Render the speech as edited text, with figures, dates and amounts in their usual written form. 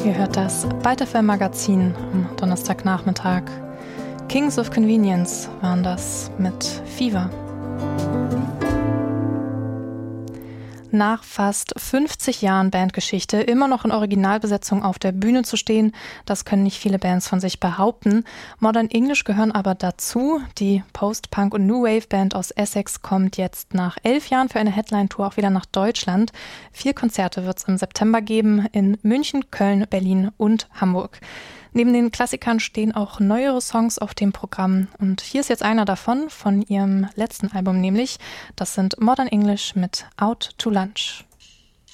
Ihr hört das Byte FM Magazin am Donnerstagnachmittag. Kings of Convenience waren das mit Fever. Nach fast 50 Jahren Bandgeschichte immer noch in Originalbesetzung auf der Bühne zu stehen, das können nicht viele Bands von sich behaupten. Modern English gehören aber dazu. Die Post-Punk- und New Wave-Band aus Essex kommt jetzt nach 11 Jahren für eine Headline-Tour auch wieder nach Deutschland. 4 Konzerte wird es im September geben in München, Köln, Berlin und Hamburg. Neben den Klassikern stehen auch neuere Songs auf dem Programm. Und hier ist jetzt einer davon, von ihrem letzten Album nämlich. Das sind Modern English mit Out to Lunch.